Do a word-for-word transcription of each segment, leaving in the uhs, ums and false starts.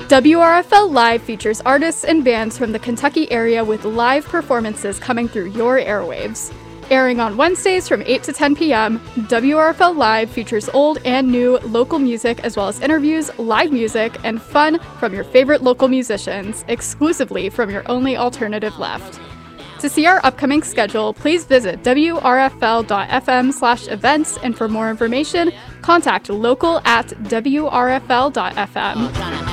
W R F L Live features artists and bands from the Kentucky area with live performances coming through your airwaves. Airing on Wednesdays from eight to ten p.m., W R F L Live features old and new local music as well as interviews, live music, and fun from your favorite local musicians, exclusively from your only alternative left. To see our upcoming schedule, please visit W R F L dot F M slash events, and for more information, contact local at W R F L dot F M.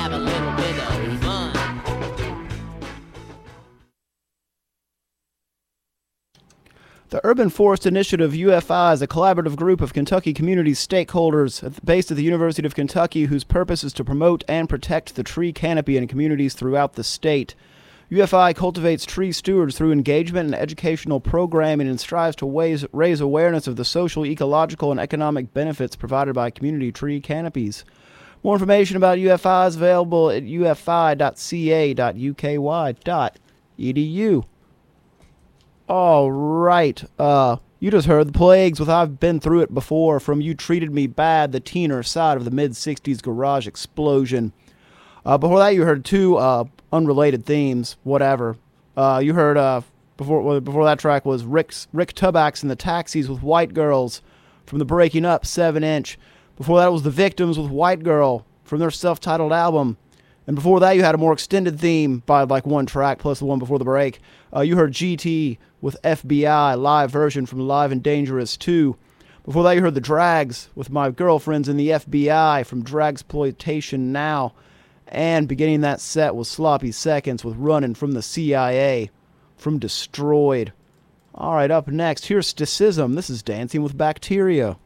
The Urban Forest Initiative, U F I, is a collaborative group of Kentucky community stakeholders based at the University of Kentucky whose purpose is to promote and protect the tree canopy in communities throughout the state. U F I cultivates tree stewards through engagement and educational programming and strives to ways, raise awareness of the social, ecological, and economic benefits provided by community tree canopies. More information about U F I is available at u f i dot c a dot u k y dot e d u. All right. Uh, you just heard The Plagues with I've Been Through It Before from You Treated Me Bad, the teener side of the mid-sixties garage explosion. Uh, before that, you heard two uh, unrelated themes, whatever. Uh, you heard, uh, before before that track was Rick's, Rick Tubax and the Taxis with White Girls from the Breaking Up seven inch. Before that was The Victims with White Girl from their self-titled album. And before that, you had a more extended theme by like one track plus the one before the break. Uh, you heard G T with F B I, live version from Live and Dangerous two. Before that, you heard The Drags with My Girlfriends in the F B I from Dragsploitation Now. And beginning that set was Sloppy Seconds with Running from the C I A from Destroyed. All right, up next, here's Sticism. This is Dancing with Bacteria.